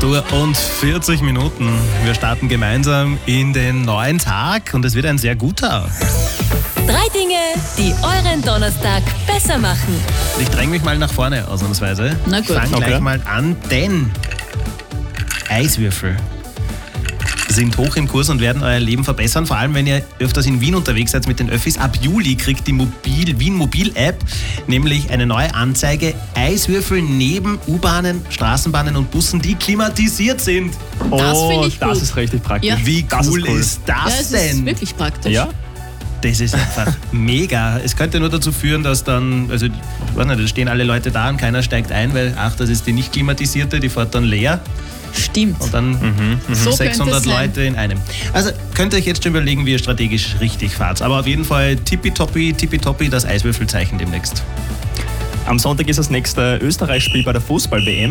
Uhr und 40 Minuten. Wir starten gemeinsam in den neuen Tag und es wird ein sehr guter. 3 Dinge, die euren Donnerstag besser machen. Ich dränge mich mal nach vorne ausnahmsweise. Na gut. Fang gleich mal an, denn Eiswürfel sind hoch im Kurs und werden euer Leben verbessern. Vor allem, wenn ihr öfters in Wien unterwegs seid mit den Öffis. Ab Juli kriegt die Wien Mobil App nämlich eine neue Anzeige. Eiswürfel neben U-Bahnen, Straßenbahnen und Bussen, die klimatisiert sind. Das finde ich das gut. ist richtig praktisch. Ja. Wie Das cool ist Ja, das es denn? ist wirklich praktisch. Ja? Das ist einfach mega. Es könnte nur dazu führen, dass dann, also, ich weiß nicht, da stehen alle Leute da und keiner steigt ein, weil, das ist die nicht klimatisierte, die fährt dann leer. Stimmt. Und dann So könnte 600 es sein. Leute in einem. Also könnt ihr euch jetzt schon überlegen, wie ihr strategisch richtig fahrt. Aber auf jeden Fall tippitoppi, das Eiswürfelzeichen demnächst. Am Sonntag ist das nächste Österreich-Spiel bei der Fußball-WM.